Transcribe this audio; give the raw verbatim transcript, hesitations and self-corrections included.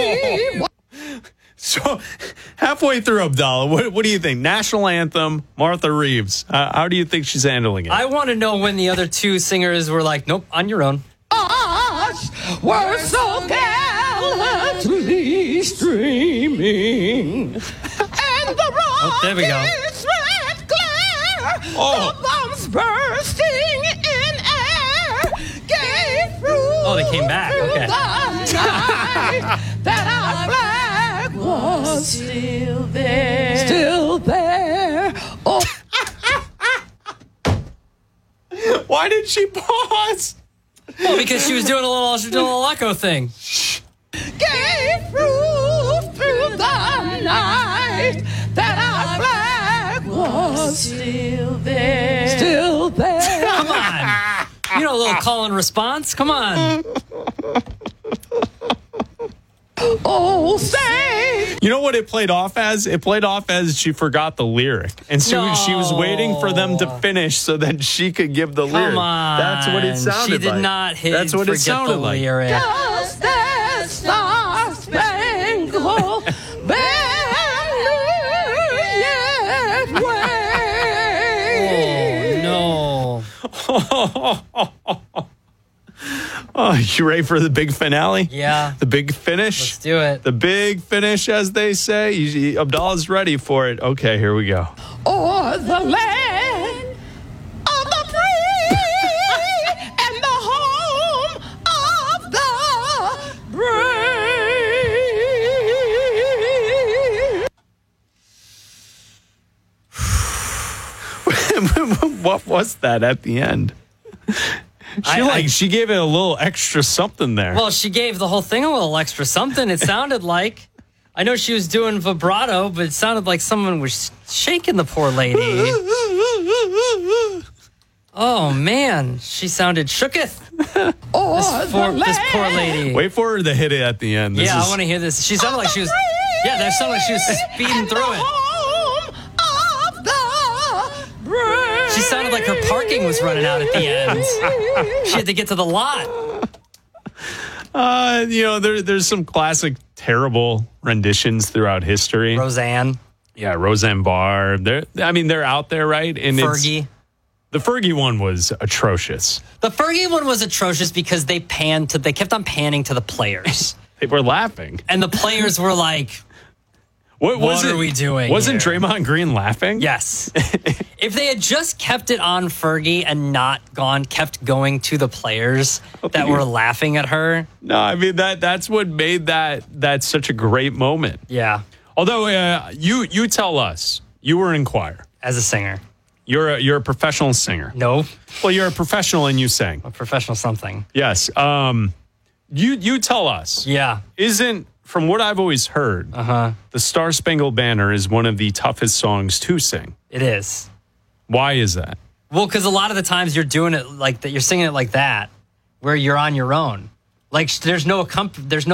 So, halfway through, Abdallah, what, what do you think? National anthem, Martha Reeves. Uh, how do you think she's handling it? I want to know when the other two singers were like, nope, on your own. We're so gallantly streaming. And the Oh, there we go. rocket's red glare, Oh. the bombs bursting in air, gave through Oh, they came back. Okay. the night that our flag was still there. Still there. Oh. Why did she pause? Well, because she was doing a little, little echo thing. Gave through through the night that our flag was still there. Still there. Come on. You know, a little call and response. Come on. Oh, say. You know what it played off as? It played off as she forgot the lyric. And so No. she was waiting for them to finish so that she could give the lyric. Come on. That's what it sounded She did like. not hit That's what it forget sounded the like. lyric. Just as Star Spangled Banner yet waves. Oh, no. Oh, you ready for the big finale? Yeah. The big finish? Let's do it. The big finish, as they say. You- Abdallah's ready for it. Okay, here we go. Or the land of the free and the home of the brave. What was that at the end? She I- like I- she gave it a little extra something there. Well, she gave the whole thing a little extra something. It sounded like. I know she was doing vibrato, but it sounded like someone was shaking the poor lady. Oh, man. She sounded shooketh. Or This, the poor, this poor land lady. Wait for her to hit it at the end. This yeah, is, I want to hear this. She sounded like she was. Yeah, that sounded like she was speeding and through the it. home of the brave. She sounded like her parking was running out at the end. She had to get to the lot. uh, you know, there, there's some classic terrible renditions throughout history. Roseanne, yeah, Roseanne Barr. They're, I mean, they're out there, right? And it's- Fergie. the Fergie one was atrocious. The Fergie one was atrocious because they panned to. They kept on panning to the players, They were laughing. and the players were like, What, was What it, are we doing Wasn't here? Draymond Green laughing? "Yes." If they had just kept it on Fergie and not gone, kept going to the players that were laughing at her, No, I mean that that's what made that that such a great moment. yeah, Although uh, you you tell us you were in choir. as a singer, You're a, you're a professional singer. no, Well, you're a professional and you sang. a professional something. Yes. Um, you you tell us. Yeah, Isn't, from what I've always heard, uh huh. the Star Spangled Banner is one of the toughest songs to sing. It is. Why is that? Well, because a lot of the times you're doing it like that, you're singing it like that, where you're on your own. Like there's no accomp- there's no